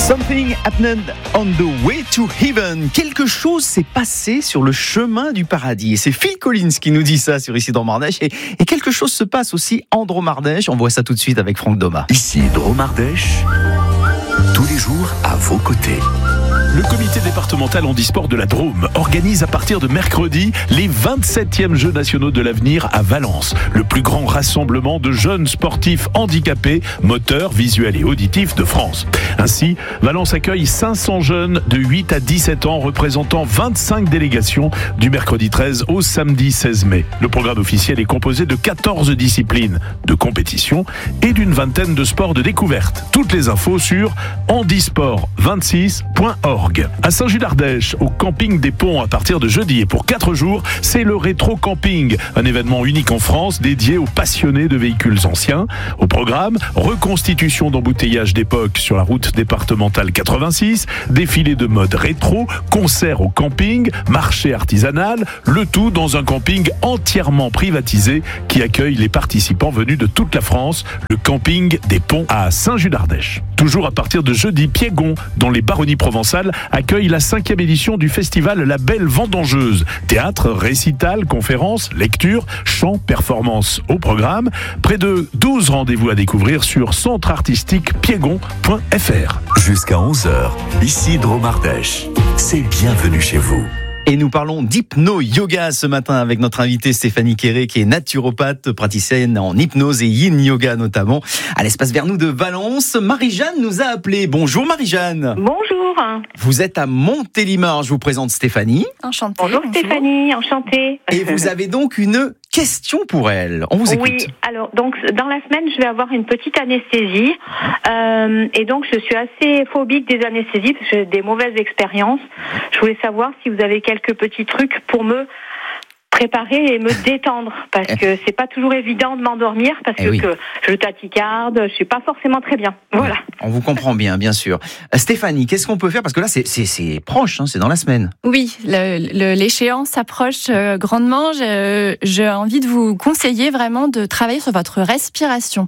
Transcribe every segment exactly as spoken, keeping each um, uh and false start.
Something happened on the way to heaven. Quelque chose s'est passé sur le chemin du paradis. Et c'est Phil Collins qui nous dit ça sur Ici Dromardèche. Et, et quelque chose se passe aussi en Dromardèche. On voit ça tout de suite avec Franck Doma. Ici Dromardèche, tous les jours à vos côtés. Le comité départemental handisport de la Drôme organise à partir de mercredi les vingt-septièmes Jeux nationaux de l'avenir à Valence. Le plus grand rassemblement de jeunes sportifs handicapés, moteurs, visuels et auditifs de France. Ainsi, Valence accueille cinq cents jeunes de huit à dix-sept ans représentant vingt-cinq délégations du mercredi treize au samedi seize mai. Le programme officiel est composé de quatorze disciplines de compétition et d'une vingtaine de sports de découverte. Toutes les infos sur handisport vingt-six point org. À Saint-Jules-d'Ardèche, au camping des Ponts à partir de jeudi et pour quatre jours, c'est le Rétro Camping, un événement unique en France dédié aux passionnés de véhicules anciens. Au programme, reconstitution d'embouteillages d'époque sur la route départementale quatre-vingt-six, défilé de mode rétro, concert au camping, marché artisanal, le tout dans un camping entièrement privatisé qui accueille les participants venus de toute la France, le camping des Ponts à Saint-Jules-d'Ardèche. Toujours à partir de jeudi, Piégon, dans les Baronnies provençales, accueille la cinquième édition du festival La Belle Vendangeuse. Théâtre, récital, conférences, lectures, chants, performances au programme. Près de douze rendez-vous à découvrir sur centre artistique piégon point f r. Jusqu'à onze heures, ici Dromardèche. C'est bienvenue chez vous. Et nous parlons d'hypno-yoga ce matin avec notre invitée Stéphanie Quéré, qui est naturopathe, praticienne en hypnose et yin yoga notamment, à l'espace Vernou de Valence. Marie-Jeanne nous a appelé. Bonjour Marie-Jeanne. Bonjour. Vous êtes à Montélimar. Je vous présente Stéphanie. Enchantée. Bonjour, bonjour Stéphanie, enchantée. Et vous avez donc une question pour elle. On vous écoute. Oui, alors donc dans la semaine, je vais avoir une petite anesthésie. Euh, et donc je suis assez phobique des anesthésies parce que j'ai des mauvaises expériences. Je voulais savoir si vous avez quelques petits trucs pour me préparer et me détendre, parce que c'est pas toujours évident de m'endormir, parce que, eh oui. que je tachycarde, je suis pas forcément très bien. Voilà. On vous comprend bien, bien sûr. Euh, Stéphanie, qu'est-ce qu'on peut faire ? Parce que là, c'est, c'est, c'est proche, hein, c'est dans la semaine. Oui, le, le, l'échéance approche euh, grandement. Je, j'ai envie de vous conseiller vraiment de travailler sur votre respiration.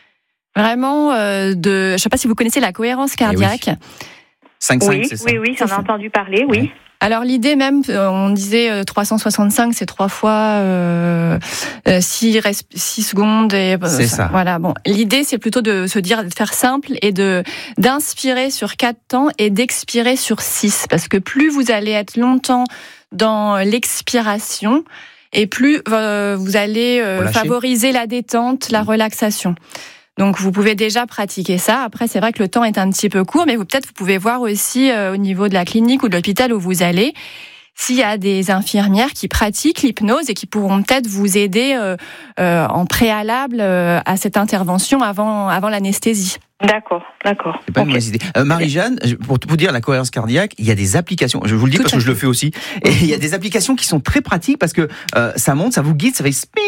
Vraiment, euh, de, je ne sais pas si vous connaissez la cohérence cardiaque. Eh oui. cinq cinq, oui, c'est ça ? oui, oui, j'en ai entendu parler, oui. Ouais. Alors l'idée même, on disait trois cent soixante-cinq, c'est trois fois euh, six, six secondes. Et, c'est ça. Voilà. Bon, l'idée c'est plutôt de se dire, de faire simple et de d'inspirer sur quatre temps et d'expirer sur six, parce que plus vous allez être longtemps dans l'expiration, et plus euh, vous allez euh, favoriser la détente, la relaxation. Donc vous pouvez déjà pratiquer ça. Après, c'est vrai que le temps est un petit peu court, mais vous, peut-être vous pouvez voir aussi euh, au niveau de la clinique ou de l'hôpital où vous allez, s'il y a des infirmières qui pratiquent l'hypnose et qui pourront peut-être vous aider euh, euh, en préalable euh, à cette intervention avant, avant l'anesthésie. D'accord, d'accord. C'est pas okay. Une mauvaise idée. Euh, Marie-Jeanne, pour vous dire la cohérence cardiaque, il y a des applications, je vous le dis Tout parce que je le fais aussi, et il y a des applications qui sont très pratiques parce que euh, ça monte, ça vous guide, ça fait sping,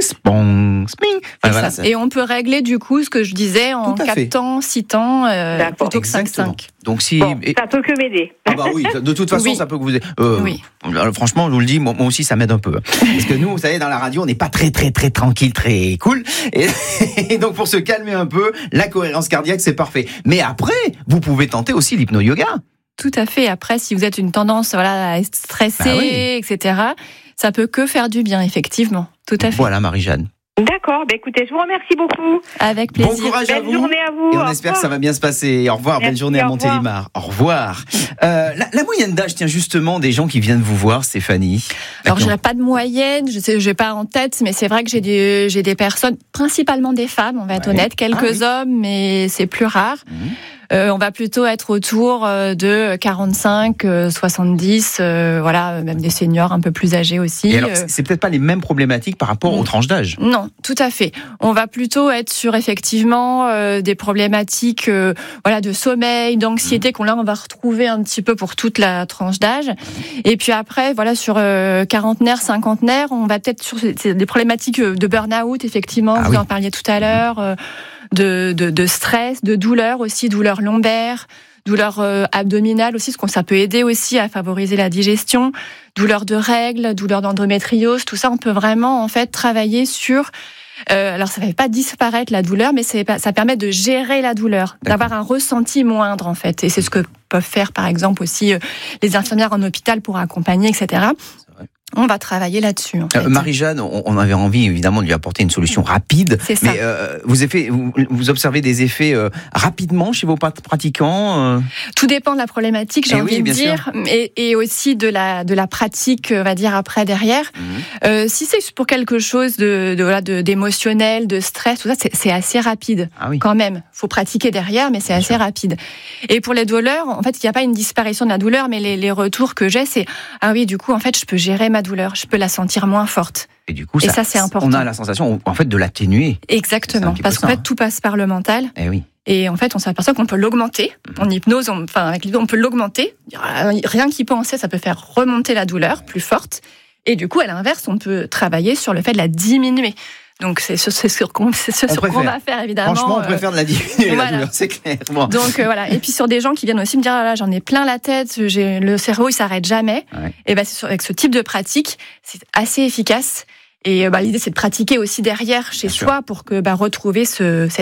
spong, sping. Enfin, voilà, ça. Et on peut régler du coup ce que je disais en quatre temps, six temps, euh, plutôt que cinq cinq. Donc si bon, ça peut que m'aider. Ah bah oui, de toute façon oui. Ça peut que vous aider. Euh, oui. Franchement, je vous le dis, moi, moi aussi ça m'aide un peu. Parce que nous, vous savez, dans la radio, on n'est pas très très très tranquille, très cool. Et, et donc pour se calmer un peu, la cohérence cardiaque, c'est parfait. Mais après, vous pouvez tenter aussi l'hypno-yoga. Tout à fait. Après, si vous êtes une tendance voilà, à être stressé, bah oui. et cetera, ça peut que faire du bien, effectivement. Tout à fait. Voilà, Marie-Jeanne. D'accord, bah écoutez, je vous remercie beaucoup. Avec plaisir. Bon courage belle à vous. journée à vous. Et on espère que ça va bien se passer. Au revoir, Merci, belle journée à Montélimar. Au revoir. Euh, la, la moyenne d'âge, tiens, justement, des gens qui viennent vous voir, Stéphanie. Alors, je n'ai pas de moyenne, je sais, j'ai pas en tête, mais c'est vrai que j'ai des, j'ai des personnes, principalement des femmes, on va être ouais. honnête, quelques ah, oui. hommes, mais c'est plus rare. Mmh. Euh, on va plutôt être autour de quarante-cinq, soixante-dix, euh, voilà, même des seniors un peu plus âgés aussi. Et alors, c'est peut-être pas les mêmes problématiques par rapport aux tranches d'âge. Non, tout à fait. On va plutôt être sur effectivement euh, des problématiques, euh, voilà, de sommeil, d'anxiété, mmh. qu'on là on va retrouver un petit peu pour toute la tranche d'âge. Et puis après, voilà, sur euh, quarantenaire, cinquantenaire, on va peut-être sur des problématiques de burn-out, effectivement. Ah, vous oui. en parliez tout à l'heure. Euh, De, de, de stress, de douleur aussi, douleur lombaire, douleur euh, abdominale aussi, parce que ça peut aider aussi à favoriser la digestion, douleur de règles, douleur d'endométriose, tout ça, on peut vraiment en fait travailler sur Euh, alors, ça ne fait pas disparaître la douleur, mais c'est, ça permet de gérer la douleur, D'accord. d'avoir un ressenti moindre, en fait. Et c'est ce que peuvent faire, par exemple, aussi euh, les infirmières en hôpital pour accompagner, et cetera. On va travailler là-dessus. En fait. euh, Marie-Jeanne, on, on avait envie évidemment de lui apporter une solution rapide. C'est ça. Mais euh, vous, effets, vous, vous observez des effets euh, rapidement chez vos pratiquants euh... Tout dépend de la problématique, j'ai Eh envie oui, de dire, et, et aussi de la de la pratique, on va dire après derrière. Mmh. Euh, si c'est pour quelque chose de, de voilà de, d'émotionnel, de stress, tout ça, c'est, c'est assez rapide. Ah oui. Quand même, faut pratiquer derrière, mais c'est Bien assez sûr. rapide. Et pour les douleurs, en fait, il n'y a pas une disparition de la douleur, mais les, les retours que j'ai, c'est ah oui, du coup, en fait, je peux gérer ma douleur, je peux la sentir moins forte. Et du coup, Et ça, ça, c'est important. On a la sensation, en fait, de l'atténuer. C'est un Exactement, petit peu parce ça, qu'en fait, hein. tout passe par le mental. Eh oui. Et en fait, on s'aperçoit qu'on peut l'augmenter. En hypnose, on, enfin, avec l'hypnose, on peut l'augmenter. Rien qu'y penser, ça peut faire remonter la douleur plus forte. Et du coup, à l'inverse, on peut travailler sur le fait de la diminuer. Donc, c'est ce, c'est ce qu'on, c'est ce On sur qu'on préfère. va faire, évidemment. Franchement, on euh, préfère de la diminuer, la voilà. douleur, c'est clair. Bon. Donc, euh, voilà. Et puis, sur des gens qui viennent aussi me dire, ah là, j'en ai plein la tête, j'ai, le cerveau, il s'arrête jamais. Ouais. Et ben, c'est sur- avec ce type de pratique, c'est assez efficace. Et euh, bah, l'idée, c'est de pratiquer aussi derrière chez Bien sûr. soi pour que bah, retrouver ce, cette